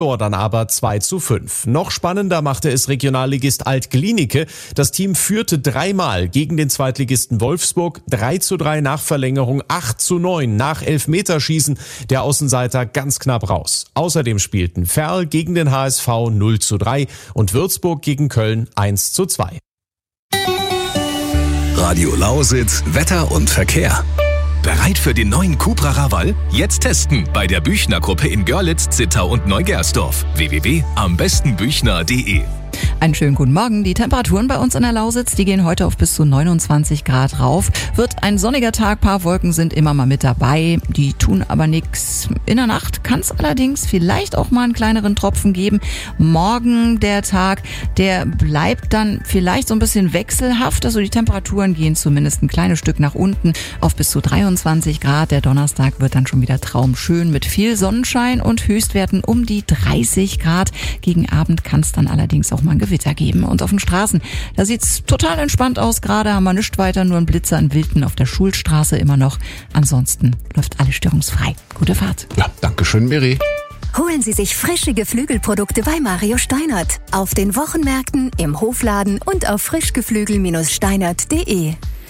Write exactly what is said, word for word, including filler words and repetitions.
dann aber zwei zu fünf. Noch spannender machte es Regionalligist Alt-Glienicke. Das Team führte dreimal gegen den Zweitligisten Wolfsburg. drei zu drei nach Verlängerung, acht zu neun nach Elfmeterschießen. Der Außenseiter ganz knapp raus. Außerdem spielten Verl gegen den H S V null zu drei und Würzburg gegen Köln eins zu zwei. Radio Lausitz, Wetter und Verkehr. Bereit für den neuen Cupra Raval? Jetzt testen bei der Büchner Gruppe in Görlitz, Zittau und Neugersdorf. w w w punkt am besten büchner punkt d e. Einen schönen guten Morgen. Die Temperaturen bei uns in der Lausitz, die gehen heute auf bis zu neunundzwanzig Grad rauf. Wird ein sonniger Tag, paar Wolken sind immer mal mit dabei. Die tun aber nichts. In der Nacht kann es allerdings vielleicht auch mal einen kleineren Tropfen geben. Morgen der Tag, der bleibt dann vielleicht so ein bisschen wechselhaft. Also die Temperaturen gehen zumindest ein kleines Stück nach unten auf bis zu dreiundzwanzig Grad. Der Donnerstag wird dann schon wieder traumschön mit viel Sonnenschein und Höchstwerten um die dreißig Grad. Gegen Abend kann es dann allerdings auch mal ein Gewitter geben. Und auf den Straßen, da sieht's total entspannt aus. Gerade haben wir nichts weiter, nur ein Blitzer in Wilten auf der Schulstraße immer noch. Ansonsten läuft alles störungsfrei. Gute Fahrt. Ja, danke schön, Miri. Holen Sie sich frische Geflügelprodukte bei Mario Steinert. Auf den Wochenmärkten, im Hofladen und auf frischgeflügel Bindestrich steinert punkt d e.